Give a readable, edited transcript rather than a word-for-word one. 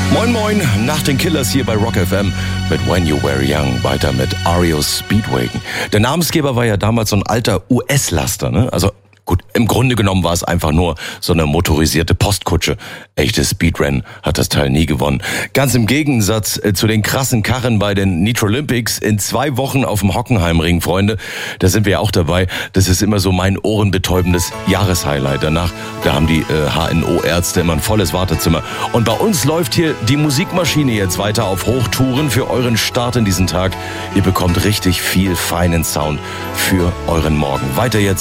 Moin Moin, nach den Killers hier bei Rock FM mit When You Were Young, weiter mit REO Speedwagon. Der Namensgeber war ja damals so ein alter US-Laster, ne? Also gut, im Grunde genommen war es einfach nur so eine motorisierte Postkutsche. Echtes Speedrennen hat das Teil nie gewonnen. Ganz im Gegensatz zu den krassen Karren bei den Nitro Olympics in 2 Wochen auf dem Hockenheimring, Freunde. Da sind wir ja auch dabei. Das ist immer so mein ohrenbetäubendes Jahreshighlight. Danach, da haben die HNO-Ärzte immer ein volles Wartezimmer. Und bei uns läuft hier die Musikmaschine jetzt weiter auf Hochtouren für euren Start in diesen Tag. Ihr bekommt richtig viel feinen Sound für euren Morgen. Weiter jetzt